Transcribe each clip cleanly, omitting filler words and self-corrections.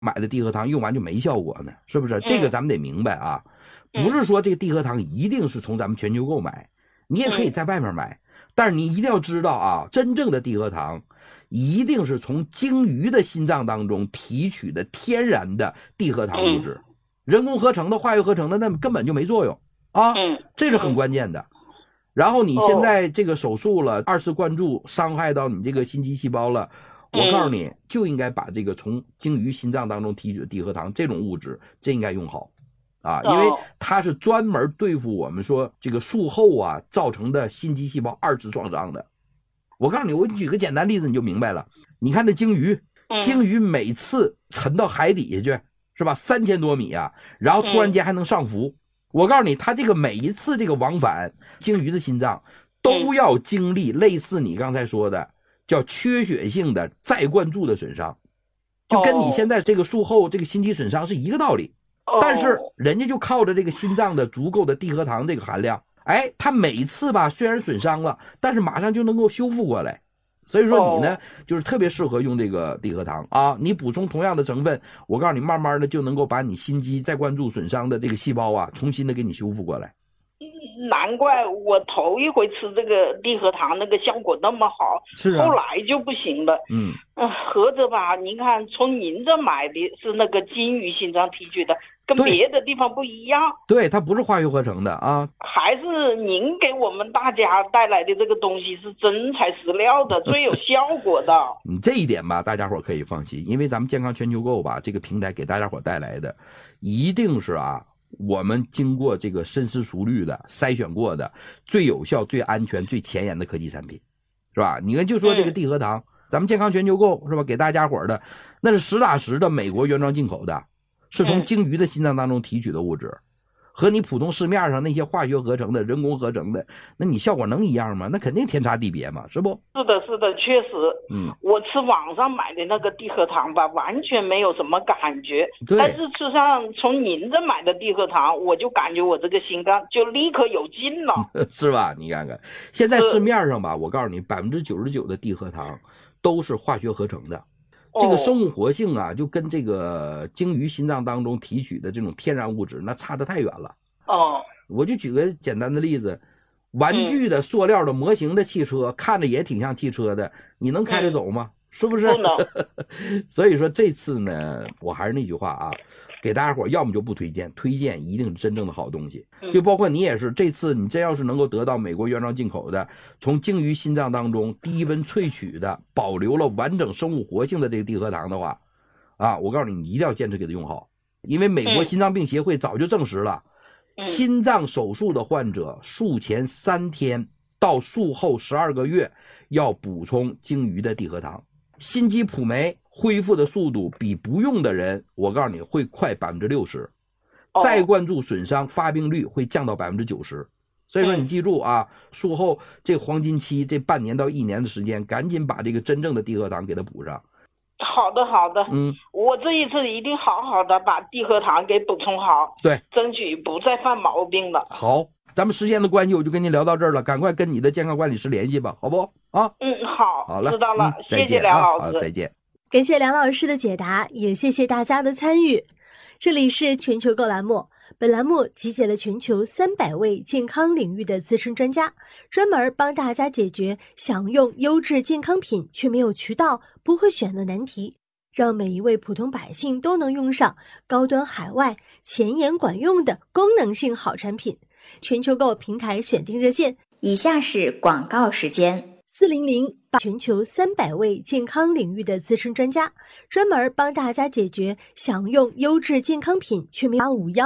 买的地核糖用完就没效果呢？是不是？这个咱们得明白啊，不是说这个地核糖一定是从咱们全球购买，你也可以在外面买，但是你一定要知道啊，真正的地核糖一定是从鲸鱼的心脏当中提取的天然的地核糖物质，人工合成的、化学合成的那根本就没作用啊，这是很关键的。然后你现在这个手术了，2次灌注伤害到你这个心肌细胞了，我告诉你，就应该把这个从鲸鱼心脏当中提取的地核糖这种物质，这应该用好啊，因为它是专门对付我们说这个术后啊造成的心肌细胞2次创伤的。我告诉你，我举个简单例子你就明白了。你看那鲸鱼每次沉到海底下去，是吧？3000多米啊，然后突然间还能上浮。我告诉你，它这个每一次这个往返，鲸鱼的心脏都要经历类似你刚才说的叫缺血性的再灌注的损伤，就跟你现在这个术后这个心肌损伤是一个道理。但是人家就靠着这个心脏的足够的地核糖这个含量，哎，它每一次吧虽然损伤了，但是马上就能够修复过来。所以说你呢就是特别适合用这个地核糖啊，你补充同样的成分，我告诉你慢慢的就能够把你心肌再灌注损伤的这个细胞啊重新的给你修复过来。 难怪我头一回吃这个地核糖那个效果那么好， 是啊， 后来就不行了。合着吧，您看从您这买的是那个鲸鱼心脏提取的，跟别的地方不一样。 对，它不是化学合成的啊， 还是您给我们大家带来的这个东西是真材实料的，最有效果的。 这一点吧，大家伙可以放心，因为咱们健康全球购吧这个平台给大家伙带来的，一定是啊我们经过这个深思熟虑的筛选过的最有效、最安全、最前沿的科技产品，是吧？你看就说这个地核糖，咱们健康全球购是吧？给大家伙的那是实打实的美国原装进口的，是从鲸鱼的心脏当中提取的物质，和你普通市面上那些化学合成的、人工合成的，那你效果能一样吗？那肯定天差地别嘛，是不？ 是的，是的，确实。我吃网上买的那个地核糖吧，完全没有什么感觉。但是吃上从您这买的地核糖，我就感觉我这个心脏就立刻有劲了， 是吧？你看看，现在市面上吧，我告诉你，99%的地核糖都是化学合成的。这个生物活性啊，就跟这个鲸鱼心脏当中提取的这种天然物质那差得太远了。我就举个简单的例子，玩具的、塑料的、模型的汽车，看着也挺像汽车的，你能开着走吗？是不是？ 不能。 所以说这次呢，我还是那句话啊，给大家伙要么就不推荐，推荐一定是真正的好东西。就包括你也是，这次你真要是能够得到美国原装进口的，从鲸鱼心脏当中低温萃取的，保留了完整生物活性的这个地核糖的话，啊，我告诉你，你一定要坚持给它用好，因为美国心脏病协会早就证实了，心脏手术的患者术前3天到术后12个月要补充鲸鱼的地核糖，心肌普酶恢复的速度比不用的人，我告诉你会快60%，再灌注损伤发病率会降到90%。所以说你记住啊，术后这黄金期这半年到1年的时间，赶紧把这个真正的地核糖给它补上。 好的，好的，我这一次一定好好的把地核糖给补充好， 对， 争取不再犯毛病了。 好，咱们时间的关系，我就跟您聊到这儿了，赶快跟你的健康管理师联系吧，好不啊？ 好， 好了， 知道了，谢谢梁老师， 好，再见。 感谢梁老师的解答，也谢谢大家的参与。这里是全球购栏目，本栏目集结了全球300位健康领域的资深专家，专门帮大家解决想用优质健康品却没有渠道、不会选的难题，让每一位普通百姓都能用上高端海外、前沿管用的功能性好产品。全球购平台选定热线， 以下是广告时间。 400全球300位健康领域的资深专家，专门帮大家解决想用优质健康品却没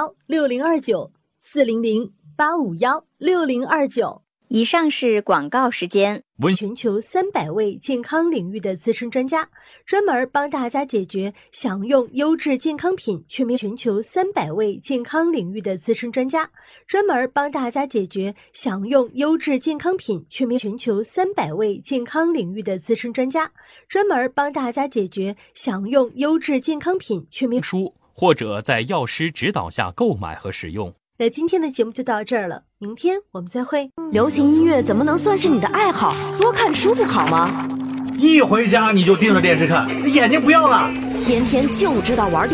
8516029 400-851 6029。 以上是广告时间。 全球300位健康领域的资深专家，专门帮大家解决想用优质健康品却没全球300位健康领域的资深专家，专门帮大家解决想用优质健康品却没全球300位健康领域的资深专家，专门帮大家解决想用优质健康品却没书或者在药师指导下购买和使用。 那今天的节目就到这儿了，明天我们再会。 流行音乐怎么能算是你的爱好？多看书不好吗？ 一回家你就盯着电视看，眼睛不要了。 天天就知道玩